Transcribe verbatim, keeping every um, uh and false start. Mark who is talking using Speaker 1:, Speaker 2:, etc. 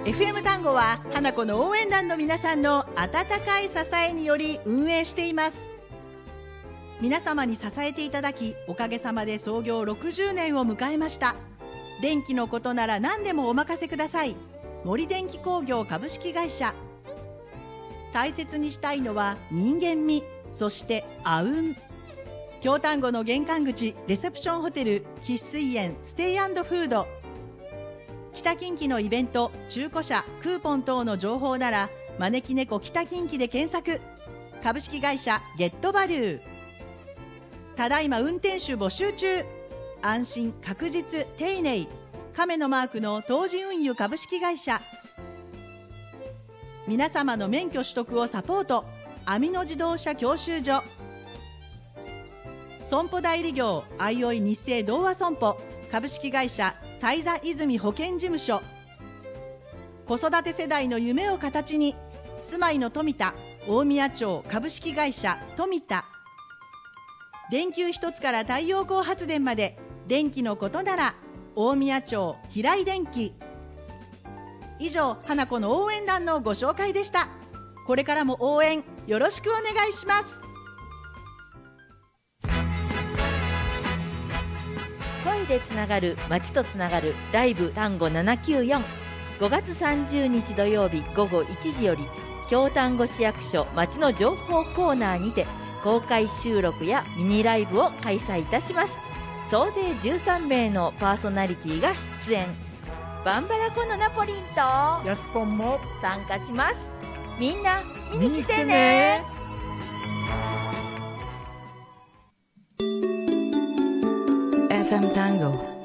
Speaker 1: エフエム 単語は花子の応援団の皆さんの温かい支えにより運営しています。皆様に支えていただき、おかげさまで創業ろくじゅうねんを迎えました。電気のことなら何でもお任せください。森電機工業株式会社。大切にしたいのは人間味、そしてあうん。京丹後の玄関口レセプションホテル喫水園ステイ&フード。北近畿のイベント、中古車、クーポン等の情報なら招き猫北近畿で検索。株式会社ゲットバリュー。ただいま運転手募集中。安心確実丁寧、亀のマークの東寺運輸株式会社。皆様の免許取得をサポート、アミノ自動車教習所。損保代理業あいおい日清同和損保株式会社大座泉保険事務所。子育て世代の夢を形に、住まいの富田大宮町株式会社富田。電球一つから太陽光発電まで、電気のことなら大宮町平井電機。以上、花子の応援団のご紹介でした。これからも応援よろしくお願いします。
Speaker 2: 声でつながる、街とつながるライブ単語ななきゅうよん。ごがつさんじゅうにち土曜日ごごいちじより、京丹後市役所街の情報コーナーにて公開収録やミニライブを開催いたします。総勢じゅうさんめいのパーソナリティが出演。バンバラコのナポリンと
Speaker 3: ヤスポンも
Speaker 2: 参加します。みんな見に来てね。
Speaker 4: エフエム Tango